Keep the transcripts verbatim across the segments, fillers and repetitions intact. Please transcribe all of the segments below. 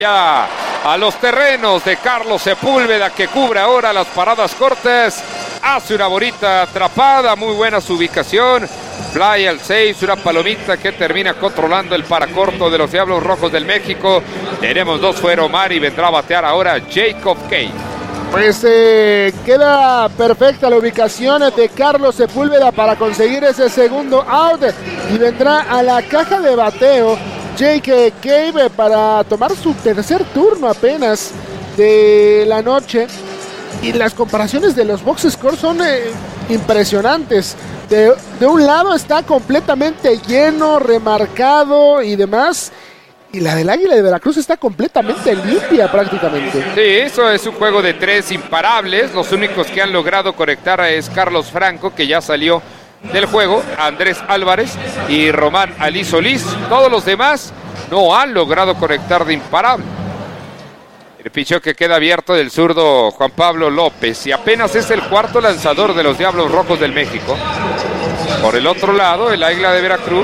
Ya a los terrenos de Carlos Sepúlveda, que cubre ahora las paradas cortas. Hace una bonita atrapada, muy buena su ubicación. Fly al seis, una palomita que termina controlando el paracorto de los Diablos Rojos del México. Tenemos dos fuera Omar y vendrá a batear ahora Jacob Cave. Pues eh, queda perfecta la ubicación de Carlos Sepúlveda para conseguir ese segundo out. Y vendrá a la caja de bateo Jake Cave para tomar su tercer turno apenas de la noche. Y las comparaciones de los box scores son eh, impresionantes. De, de un lado está completamente lleno, remarcado y demás. Y la del Águila de Veracruz está completamente limpia prácticamente. Sí, eso es un juego de tres imparables. Los únicos que han logrado conectar es Carlos Franco, que ya salió del juego, Andrés Álvarez y Román Ali Solís. Todos los demás no han logrado conectar de imparable. El picheo que queda abierto del zurdo Juan Pablo López, y apenas es el cuarto lanzador de los Diablos Rojos del México. Por el otro lado, el Águila de Veracruz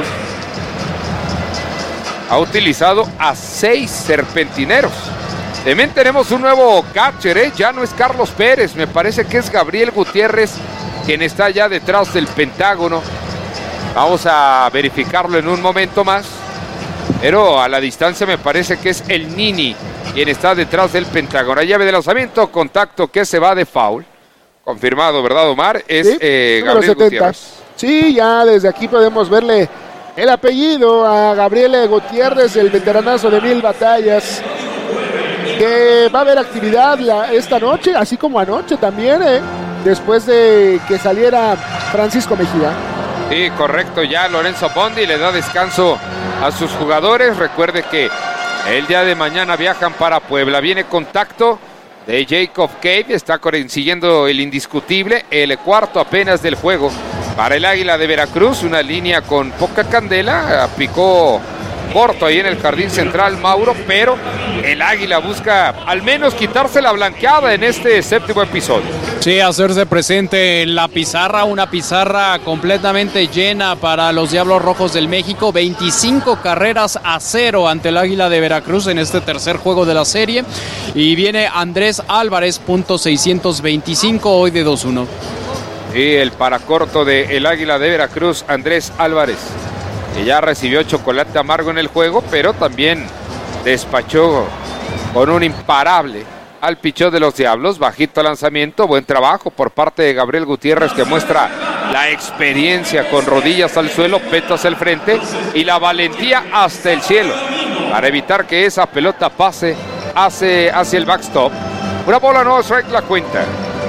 ha utilizado a seis serpentineros. También tenemos un nuevo catcher, ¿eh? Ya no es Carlos Pérez, me parece que es Gabriel Gutiérrez quien está ya detrás del pentágono. Vamos a verificarlo en un momento más, pero a la distancia me parece que es el Nini quien está detrás del pentágono. La llave de lanzamiento, contacto que se va de foul. Confirmado, ¿verdad, Omar? Es sí, eh, Gabriel setenta. Gutiérrez. Sí, ya desde aquí podemos verle el apellido a Gabriel Gutiérrez, el veteranazo de mil batallas, que va a haber actividad la, esta noche, así como anoche también, eh, después de que saliera Francisco Mejía. Sí, correcto, ya Lorenzo Bondi le da descanso a sus jugadores. Recuerde que el día de mañana viajan para Puebla. Viene contacto de Jacob Cave, está consiguiendo el indiscutible, el cuarto apenas del juego. Para el Águila de Veracruz, una línea con poca candela, picó corto ahí en el jardín central Mauro, pero el Águila busca al menos quitarse la blanqueada en este séptimo episodio. Sí, hacerse presente en la pizarra, una pizarra completamente llena para los Diablos Rojos del México, veinticinco carreras a cero ante el Águila de Veracruz en este tercer juego de la serie, y viene Andrés Álvarez, punto seiscientos veinticinco, hoy de dos uno. Y el paracorto del Águila de Veracruz, Andrés Álvarez, que ya recibió chocolate amargo en el juego, pero también despachó con un imparable al picheo de los Diablos. Bajito lanzamiento, buen trabajo por parte de Gabriel Gutiérrez, que muestra la experiencia con rodillas al suelo, peto hacia el frente y la valentía hasta el cielo para evitar que esa pelota pase hacia, hacia el backstop. Una bola, no strike la cuenta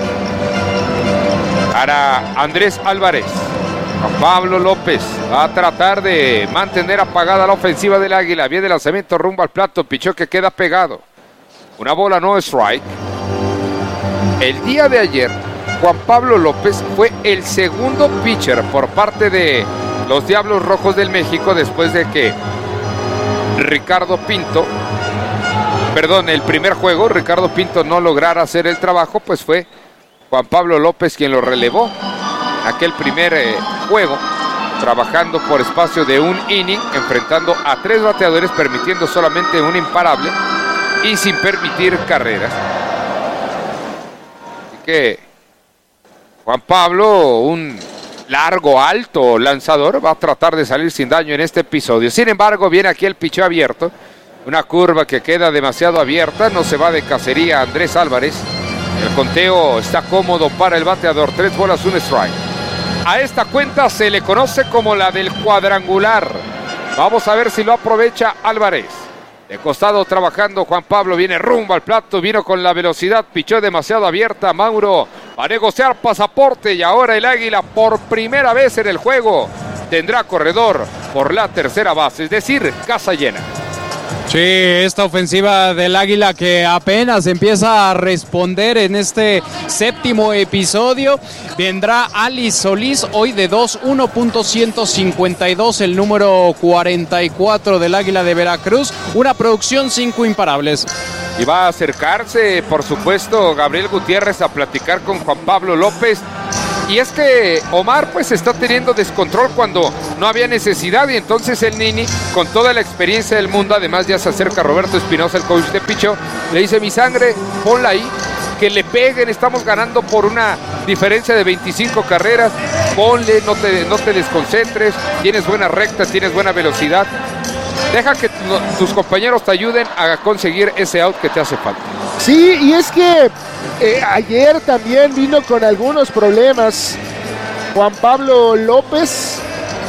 para Andrés Álvarez. Juan Pablo López va a tratar de mantener apagada la ofensiva del Águila. Viene el lanzamiento rumbo al plato, pichó que queda pegado. Una bola, no strike. El día de ayer, Juan Pablo López fue el segundo pitcher por parte de los Diablos Rojos del México, después de que Ricardo Pinto, perdón, el primer juego, Ricardo Pinto no lograra hacer el trabajo, pues fue Juan Pablo López quien lo relevó. Aquel primer eh, juego, trabajando por espacio de un inning, enfrentando a tres bateadores, permitiendo solamente un imparable y sin permitir carreras. Así que Juan Pablo, un largo, alto lanzador, va a tratar de salir sin daño en este episodio. Sin embargo, viene aquí el picheo abierto, una curva que queda demasiado abierta, no se va de cacería Andrés Álvarez. El conteo está cómodo para el bateador, tres bolas, un strike. A esta cuenta se le conoce como la del cuadrangular. Vamos a ver si lo aprovecha Álvarez. De costado trabajando Juan Pablo, viene rumbo al plato, vino con la velocidad, pichó demasiado abierta. Mauro va a negociar pasaporte, y ahora el Águila por primera vez en el juego tendrá corredor por la tercera base, es decir, casa llena. Sí, esta ofensiva del Águila que apenas empieza a responder en este séptimo episodio. Vendrá Ali Solís, hoy de dos uno, punto ciento cincuenta y dos, el número cuarenta y cuatro del Águila de Veracruz. Una producción cinco imparables. Y va a acercarse, por supuesto, Gabriel Gutiérrez a platicar con Juan Pablo López. Y es que Omar pues está teniendo descontrol cuando no había necesidad, y entonces el Nini, con toda la experiencia del mundo, además ya se acerca Roberto Espinosa, el coach de picheo, le dice: mi sangre, ponla ahí, que le peguen, estamos ganando por una diferencia de veinticinco carreras, ponle, no te, no te desconcentres, tienes buena recta, tienes buena velocidad, deja que tus compañeros te ayuden a conseguir ese out que te hace falta. Sí, y es que eh, ayer también vino con algunos problemas Juan Pablo López,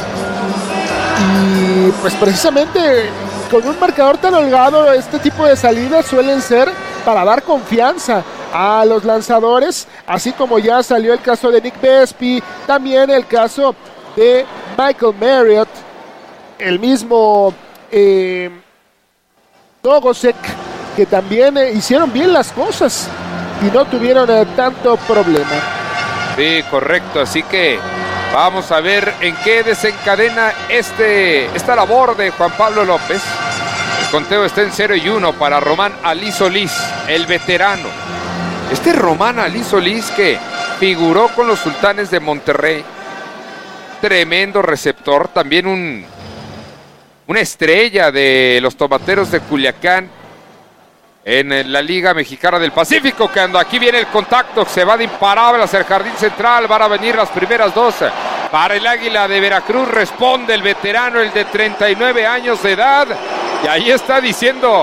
y pues precisamente con un marcador tan holgado, este tipo de salidas suelen ser para dar confianza a los lanzadores, así como ya salió el caso de Nick Vespi, también el caso de Michael Marriott, el mismo eh, Dogosek, que también eh, hicieron bien las cosas y no tuvieron eh, tanto problema. Sí, correcto, así que vamos a ver en qué desencadena este, esta labor de Juan Pablo López. El conteo está en cero y uno para Román Ali Solís, el veterano. Este Román Ali Solís que figuró con los Sultanes de Monterrey, tremendo receptor, también un, una estrella de los Tomateros de Culiacán en la Liga Mexicana del Pacífico, que ando, aquí viene el contacto, se va de imparable hacia el jardín central, van a venir las primeras dos para el Águila de Veracruz, responde el veterano, el de treinta y nueve años de edad, y ahí está diciendo,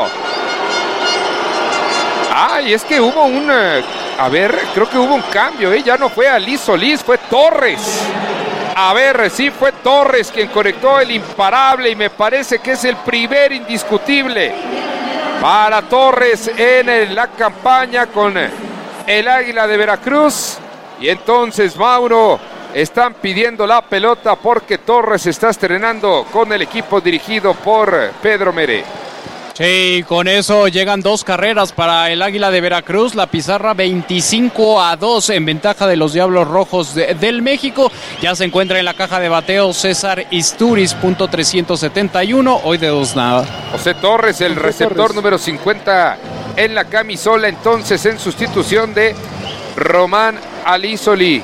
ah, y es que hubo un, a ver, creo que hubo un cambio, ¿eh? Ya no fue Ali Solís, fue Torres. A ver, sí fue Torres quien conectó el imparable, y me parece que es el primer indiscutible para Torres en la campaña con el Águila de Veracruz. Y entonces, Mauro, están pidiendo la pelota porque Torres está estrenando con el equipo dirigido por Pedro Meré. Sí, con eso llegan dos carreras para el Águila de Veracruz, la pizarra veinticinco a dos en ventaja de los Diablos Rojos de, del México. Ya se encuentra en la caja de bateo César Isturiz, punto trescientos setenta y uno, hoy de dos nada. José Torres, el José receptor Torres. número cincuenta en la camisola, entonces en sustitución de Román Ali Solís.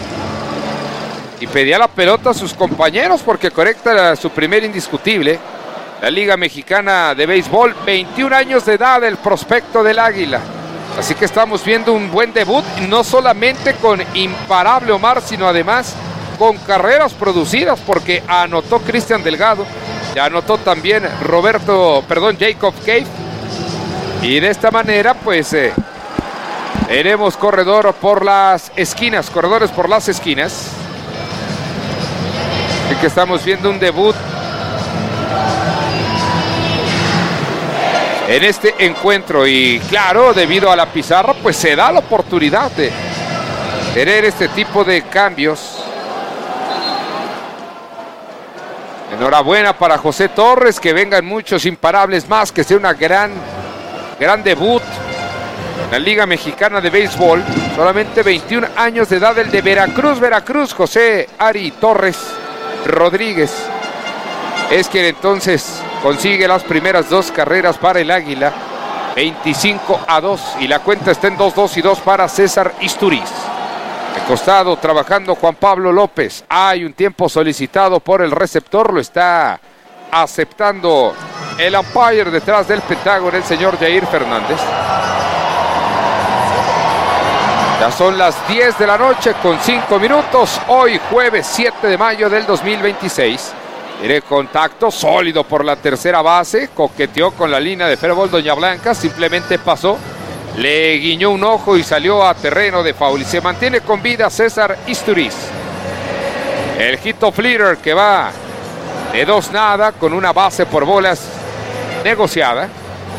Y pedía la pelota a sus compañeros porque correcta su primer indiscutible. La Liga Mexicana de Béisbol, veintiún años de edad, el prospecto del Águila. Así que estamos viendo un buen debut, no solamente con imparable Omar, sino además con carreras producidas, porque anotó Cristian Delgado, ya anotó también Roberto, perdón, Jacob Cave. Y de esta manera, pues, eh, tenemos corredor por las esquinas, corredores por las esquinas. Así que estamos viendo un debut en este encuentro, y claro, debido a la pizarra, pues se da la oportunidad de tener este tipo de cambios. Enhorabuena para José Torres, que vengan muchos imparables más, que sea una gran, gran debut en la Liga Mexicana de Béisbol. Solamente veintiún años de edad, el de Veracruz, Veracruz, José Ari Torres Rodríguez. Es quien entonces consigue las primeras dos carreras para el Águila, veinticinco a dos, y la cuenta está en dos dos y dos para César Isturiz. De costado trabajando Juan Pablo López. Hay un tiempo solicitado por el receptor, lo está aceptando el umpire detrás del Pentágono, el señor Jair Fernández. Ya son las diez de la noche con cinco minutos, hoy jueves siete de mayo del dos mil veintiséis. Tiene contacto sólido por la tercera base, coqueteó con la línea de fairball Doña Blanca, simplemente pasó, le guiñó un ojo y salió a terreno de foul. Y se mantiene con vida César Isturiz. El hito fleeter que va de dos nada con una base por bolas negociada.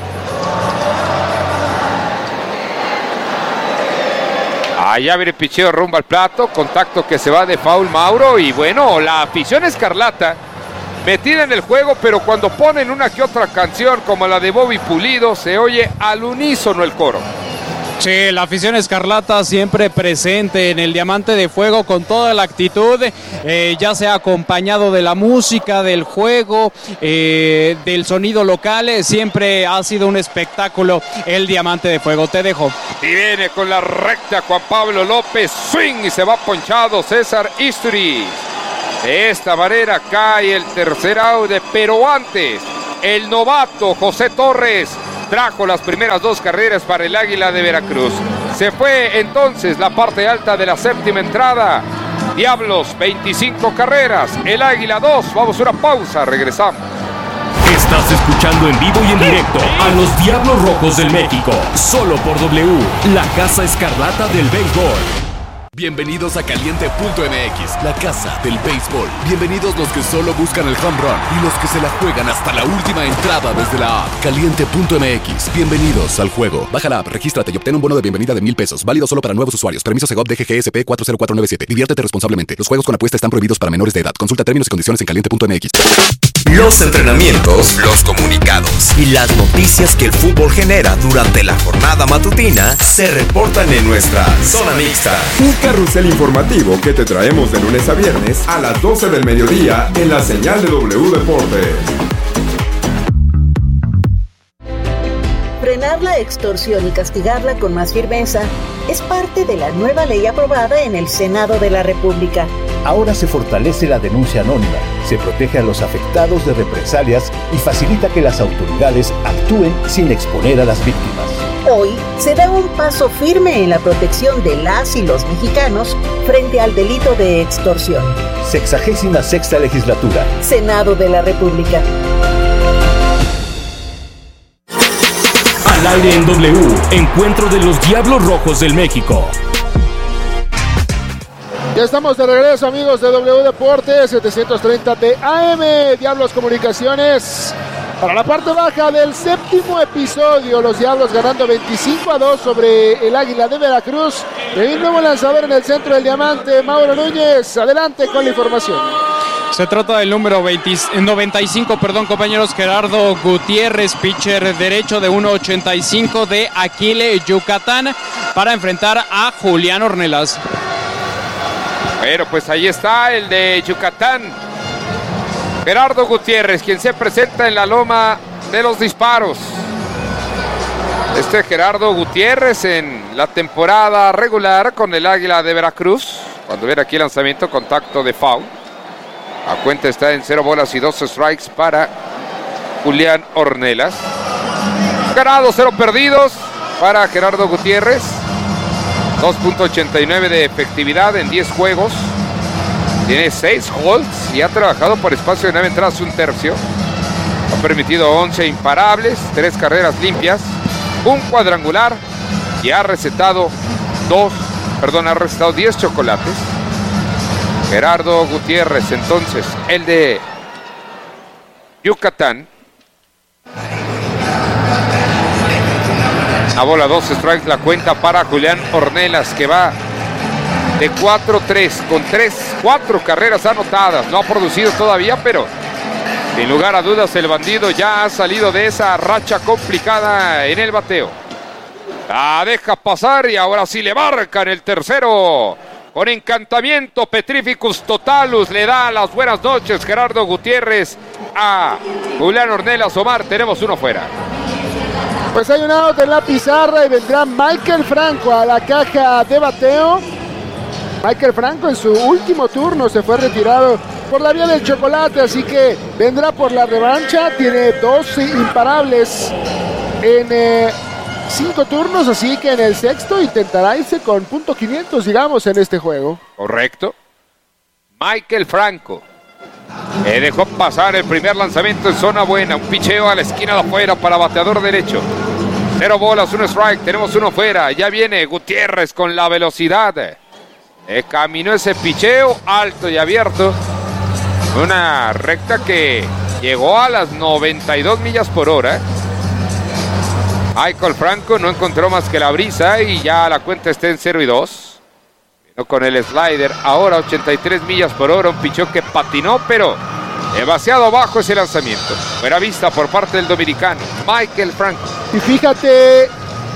Allá viene el picheo rumbo al plato, contacto que se va de foul, Mauro, y bueno, la afición escarlata metida en el juego, pero cuando ponen una que otra canción como la de Bobby Pulido, se oye al unísono el coro. Sí, la afición escarlata siempre presente en el Diamante de Fuego con toda la actitud, eh, ya sea acompañado de la música, del juego, eh, del sonido local, eh, siempre ha sido un espectáculo el Diamante de Fuego. Te dejo. Y viene con la recta Juan Pablo López, swing, y se va ponchado César Isturiz. De esta manera cae el tercer out, pero antes el novato José Torres trajo las primeras dos carreras para el Águila de Veracruz. Se fue entonces la parte alta de la séptima entrada. Diablos, veinticinco carreras. El Águila dos. Vamos a una pausa, regresamos. Estás escuchando en vivo y en directo a los Diablos Rojos del México. Solo por W, la Casa Escarlata del Béisbol. Bienvenidos a Caliente punto M X, la casa del béisbol. Bienvenidos los que solo buscan el home run y los que se la juegan hasta la última entrada desde la app. Caliente punto M X, bienvenidos al juego. Baja la app, regístrate y obtén un bono de bienvenida de mil pesos. Válido solo para nuevos usuarios. Permiso Segov D G G S P cuatro cero cuatro nueve siete. Diviértete responsablemente. Los juegos con apuesta están prohibidos para menores de edad. Consulta términos y condiciones en caliente punto M X. Los entrenamientos, los comunicados y las noticias que el fútbol genera durante la jornada matutina se reportan en nuestra zona mixta. Un carrusel informativo que te traemos de lunes a viernes a las doce del mediodía en la señal de W Deportes. Frenar la extorsión y castigarla con más firmeza es parte de la nueva ley aprobada en el Senado de la República. Ahora se fortalece la denuncia anónima, se protege a los afectados de represalias y facilita que las autoridades actúen sin exponer a las víctimas. Hoy se da un paso firme en la protección de las y los mexicanos frente al delito de extorsión. Sexagésima sexta legislatura. Senado de la República. Al aire en W, encuentro de los Diablos Rojos del México. Ya estamos de regreso, amigos de W Deportes, setecientos treinta de A M, Diablos Comunicaciones. Para la parte baja del séptimo episodio, los Diablos ganando veinticinco a dos sobre el Águila de Veracruz. Y un nuevo lanzador en el centro del diamante, Mauro Núñez. Adelante con la información. Se trata del número veinte, noventa y cinco, perdón, compañeros, Gerardo Gutiérrez, pitcher derecho de uno ochenta y cinco de Aquile, Yucatán, para enfrentar a Julián Ornelas. Bueno, pues ahí está el de Yucatán, Gerardo Gutiérrez, quien se presenta en la loma de los disparos. Este Gerardo Gutiérrez en la temporada regular con el Águila de Veracruz. Cuando viene aquí el lanzamiento, contacto de foul. La cuenta está en cero bolas y dos strikes para Julián Ornelas. Ganado, cero perdidos para Gerardo Gutiérrez. dos punto ochenta y nueve de efectividad en diez juegos. Tiene seis holds y ha trabajado por espacio de nueve entradas, un tercio. Ha permitido once imparables, tres carreras limpias, un cuadrangular y ha recetado dos, perdón, ha recetado diez chocolates. Gerardo Gutiérrez, entonces, el de Yucatán. A bola, dos strikes, la cuenta para Julián Ornelas, que va de cuatro tres, con tres, cuatro carreras anotadas. No ha producido todavía, pero sin lugar a dudas el bandido ya ha salido de esa racha complicada en el bateo. La deja pasar y ahora sí le marcan el tercero. Con encantamiento, Petrificus Totalus le da las buenas noches Gerardo Gutiérrez a Julián Ornelas. Omar, tenemos uno fuera. Pues hay un out en la pizarra y vendrá Michael Franco a la caja de bateo. Michael Franco en su último turno se fue retirado por la vía del chocolate, así que vendrá por la revancha. Tiene dos imparables en eh, cinco turnos, así que en el sexto intentará irse con punto quinientos, digamos, en este juego. Correcto. Michael Franco eh, dejó pasar el primer lanzamiento en zona buena. Un picheo a la esquina de afuera para bateador derecho. Cero bolas, un strike. Tenemos uno fuera. Ya viene Gutiérrez con la velocidad. Eh, caminó ese picheo alto y abierto. Una recta que llegó a las noventa y dos millas por hora. Michael Franco no encontró más que la brisa y ya la cuenta está en cero y dos. Vino con el slider, ahora ochenta y tres millas por hora, un picheo que patinó, pero demasiado bajo ese lanzamiento. Buena vista por parte del dominicano, Michael Franco. Y fíjate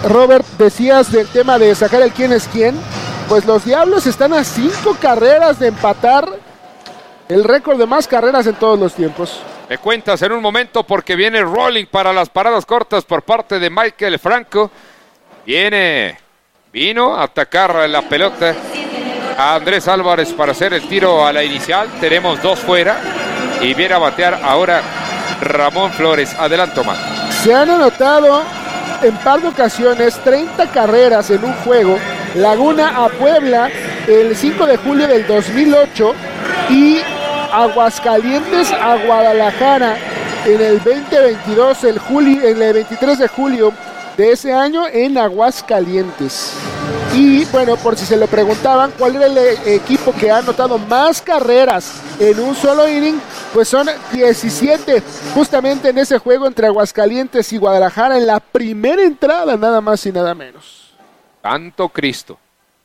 Robert, decías del tema de sacar el quién es quién. Pues los Diablos están a cinco carreras de empatar el récord de más carreras en todos los tiempos. Me cuentas en un momento porque viene rolling para las paradas cortas por parte de Michael Franco. Viene, vino a atacar la pelota a Andrés Álvarez para hacer el tiro a la inicial. Tenemos dos fuera y viene a batear ahora Ramón Flores. Adelante, Omar. Se han anotado en par de ocasiones treinta carreras en un juego. Laguna a Puebla el cinco de julio del dos mil ocho y Aguascalientes a Guadalajara en el veinte veintidós, el julio, en el veintitrés de julio de ese año en Aguascalientes. Y bueno, por si se lo preguntaban, ¿cuál era el equipo que ha anotado más carreras en un solo inning? Pues son diecisiete, justamente en ese juego entre Aguascalientes y Guadalajara, en la primera entrada, nada más y nada menos. Santo Cristo.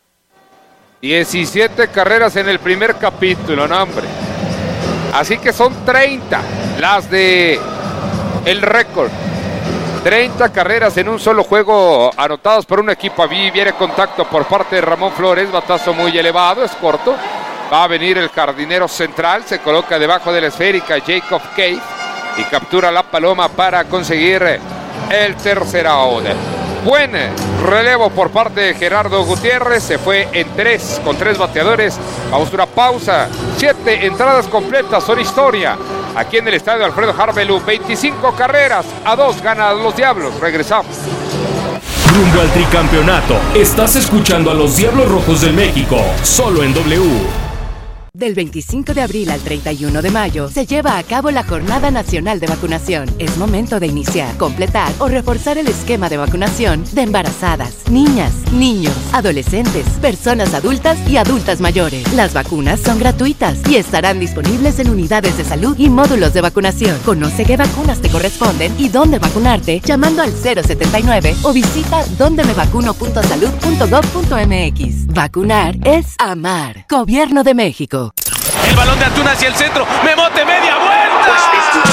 diecisiete carreras en el primer capítulo, no hombre. Así que son treinta las de el récord. treinta carreras en un solo juego anotadas por un equipo. Ahí viene contacto por parte de Ramón Flores, batazo muy elevado, es corto. Va a venir el jardinero central, se coloca debajo de la esférica Jacob Cave y captura la paloma para conseguir el tercer out. Buen relevo por parte de Gerardo Gutiérrez, se fue en tres con tres bateadores. Vamos a una pausa. Siete entradas completas son historia aquí en el estadio Alfredo Harvelú. veinticinco carreras a dos ganan los Diablos. Regresamos. Rumbo al tricampeonato. Estás escuchando a los Diablos Rojos del México, solo en W. Del veinticinco de abril al treinta y uno de mayo se lleva a cabo la Jornada Nacional de Vacunación. Es momento de iniciar, completar o reforzar el esquema de vacunación de embarazadas, niñas, niños, adolescentes, personas adultas y adultas mayores. Las vacunas son gratuitas y estarán disponibles en unidades de salud y módulos de vacunación. Conoce qué vacunas te corresponden y dónde vacunarte llamando al cero setenta y nueve o visita donde me vacuno punto salud punto gov punto mx. Vacunar es amar. Gobierno de México. El balón de Antuna hacia el centro. Memote, media vuelta.